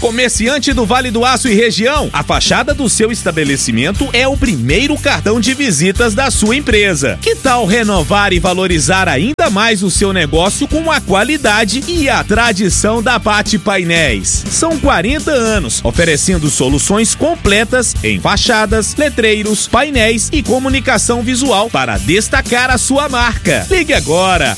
Comerciante do Vale do Aço e região, a fachada do seu estabelecimento é o primeiro cartão de visitas da sua empresa. Que tal renovar e valorizar ainda mais o seu negócio com a qualidade e a tradição da Pati Painéis? São 40 anos oferecendo soluções completas em fachadas, letreiros, painéis e comunicação visual para destacar a sua marca. Ligue agora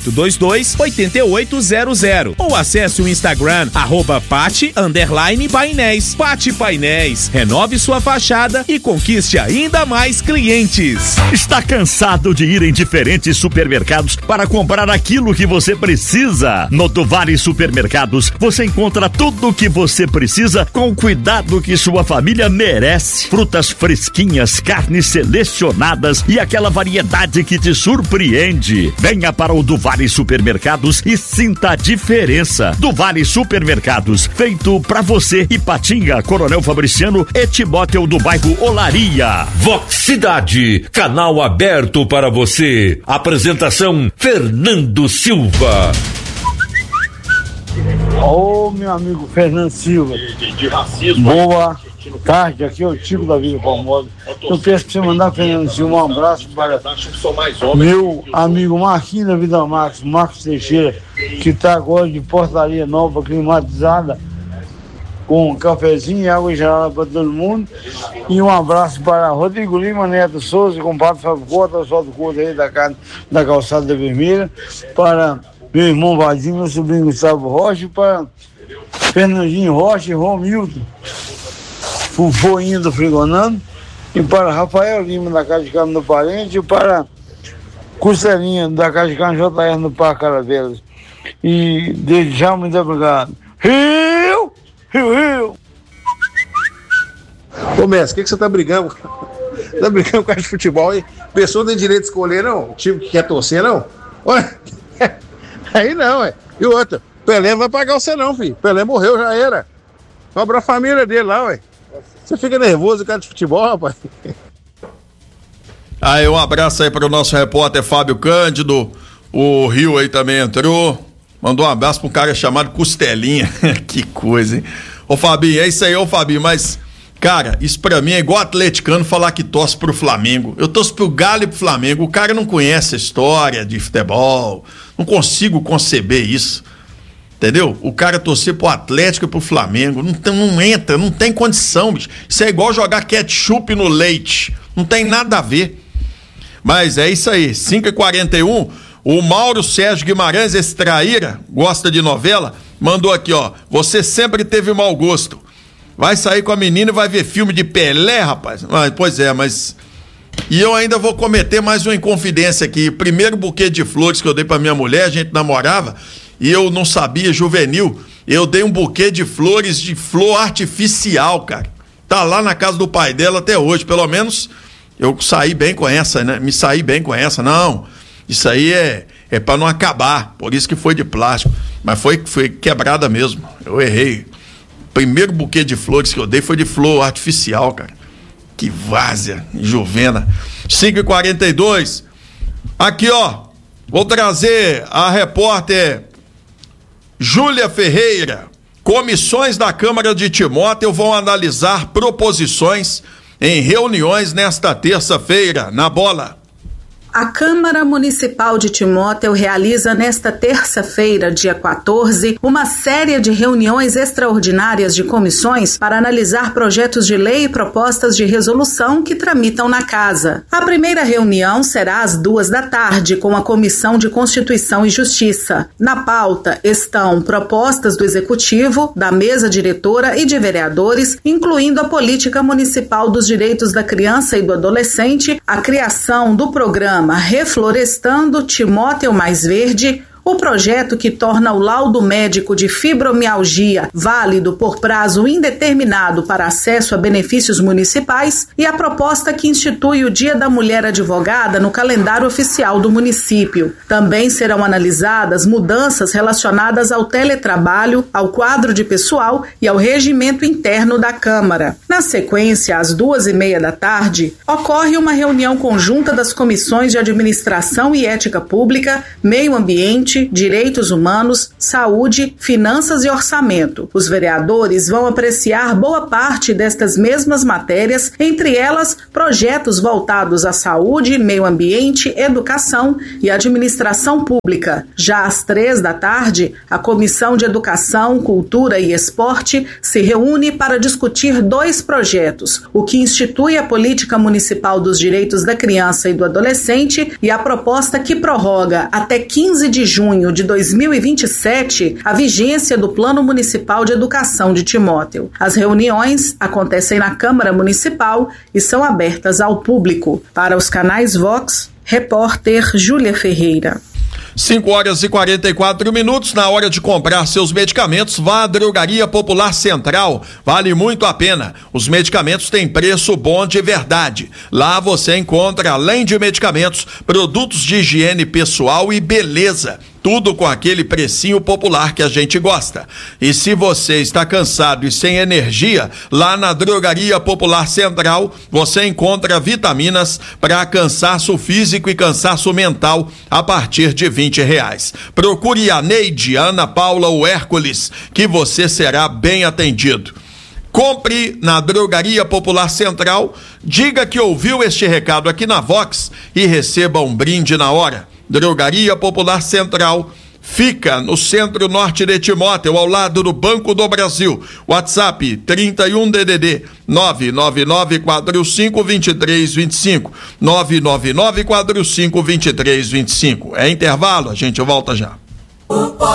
3822-8800 ou acesse o Instagram @Pati_Painéis. Pati Painéis, renove sua fachada e conquiste ainda mais clientes. Está cansado de ir em diferentes supermercados para comprar aquilo que você precisa? No Duvares Supermercados você encontra tudo o que você precisa com o cuidado que sua família merece. Frutas fresquinhas, carnes selecionadas e aquela variedade que te surpreende. Venha para o Duvares Supermercados e sinta a diferença. Duvares Supermercados, feito pra você. Ipatinga, Coronel Fabriciano e Timóteo do bairro Olaria. Vox Cidade, canal aberto para você. Apresentação Fernando Silva. Ô, meu amigo Fernando Silva. De racismo. Boa tarde, aqui é o Tico da Vila Formosa. Eu peço para você mandar, Fernando Silva, um abraço para meu amigo Marquinhos da Vida Max, Marcos Teixeira, que está agora de portaria nova, climatizada, com cafezinho e água gelada para todo mundo. E um abraço para Rodrigo Lima, Neto Souza, compadre Fábio Cota, o sol do Couto aí da Calçada da Vermelha, para meu irmão Vadinho, meu sobrinho Gustavo Rocha, para Fernandinho Rocha e Romilton, Fufoinho do Frigonando, e para Rafael Lima da Casa de Carne do Parente, e para Costelinha da Casa de Carne JR no Parque Caravelas. E desde já, muito obrigado. Rio! Ô, mestre, o que você tá brigando? Tá brigando com a de futebol aí? Pessoa tem direito de escolher, não? O time que quer torcer, não? Olha, aí não, ué. E outra, Pelé não vai pagar você não, filho. Pelé morreu, já era. Sobra a família dele lá, ué. Você fica nervoso, cara de futebol, rapaz. Aí, um abraço aí para o nosso repórter Fábio Cândido. O Rio aí também entrou. Mandou um abraço pro cara chamado Costelinha. Que coisa, hein? Ô, Fabinho, é isso aí, ô, Fabinho, mas, cara, isso pra mim é igual atleticano falar que torce pro Flamengo. Eu torço pro Galo e pro Flamengo. O cara não conhece a história de futebol. Não consigo conceber isso. Entendeu? O cara torcer pro Atlético e pro Flamengo. Não entra, não tem condição, bicho. Isso é igual jogar ketchup no leite. Não tem nada a ver. Mas é isso aí, 5h41. O Mauro Sérgio Guimarães, esse traíra, gosta de novela, mandou aqui, ó. Você sempre teve mau gosto. Vai sair com a menina e vai ver filme de Pelé, rapaz? Pois é, mas... E eu ainda vou cometer mais uma inconfidência aqui. Primeiro buquê de flores que eu dei pra minha mulher, a gente namorava, e eu não sabia, juvenil, eu dei um buquê de flores, de flor artificial, cara. Tá lá na casa do pai dela até hoje, pelo menos eu saí bem com essa, né? Me saí bem com essa, não... Isso aí é pra não acabar, por isso que foi de plástico, mas foi quebrada mesmo, eu errei. Primeiro buquê de flores que eu dei foi de flor artificial, cara. Que várzea, Juvena. 5h42, aqui ó, vou trazer a repórter Júlia Ferreira. Comissões da Câmara de Timóteo vão analisar proposições em reuniões nesta terça-feira, na bola. A Câmara Municipal de Timóteo realiza nesta terça-feira, dia 14, uma série de reuniões extraordinárias de comissões para analisar projetos de lei e propostas de resolução que tramitam na casa. A primeira reunião será às 14h, com a Comissão de Constituição e Justiça. Na pauta estão propostas do Executivo, da Mesa Diretora e de vereadores, incluindo a Política Municipal dos Direitos da Criança e do Adolescente, a criação do programa Reflorestando Timóteo Mais Verde, o projeto que torna o laudo médico de fibromialgia válido por prazo indeterminado para acesso a benefícios municipais e a proposta que institui o Dia da Mulher Advogada no calendário oficial do município. Também serão analisadas mudanças relacionadas ao teletrabalho, ao quadro de pessoal e ao regimento interno da Câmara. Na sequência, às 14h30, ocorre uma reunião conjunta das comissões de Administração e Ética Pública, Meio Ambiente, ambiente, direitos humanos, saúde, finanças e orçamento. Os vereadores vão apreciar boa parte destas mesmas matérias, entre elas projetos voltados à saúde, meio ambiente, educação e administração pública. Já às 15h, a Comissão de Educação, Cultura e Esporte se reúne para discutir 2 projetos, o que institui a Política Municipal dos Direitos da Criança e do Adolescente e a proposta que prorroga até 15 de junho de 2027 a vigência do Plano Municipal de Educação de Timóteo. As reuniões acontecem na Câmara Municipal e são abertas ao público. Para os canais Vox, repórter Júlia Ferreira. 5h44, na hora de comprar seus medicamentos, vá à Drogaria Popular Central, vale muito a pena. Os medicamentos têm preço bom de verdade. Lá você encontra, além de medicamentos, produtos de higiene pessoal e beleza. Tudo com aquele precinho popular que a gente gosta. E se você está cansado e sem energia, lá na Drogaria Popular Central, você encontra vitaminas para cansaço físico e cansaço mental a partir de R$20. Procure a Neide, Ana Paula ou Hércules, que você será bem atendido. Compre na Drogaria Popular Central, diga que ouviu este recado aqui na Vox e receba um brinde na hora. Drogaria Popular Central fica no centro-norte de Timóteo, ao lado do Banco do Brasil. WhatsApp 31 DDD 999452325 999452325. É intervalo, a gente volta já.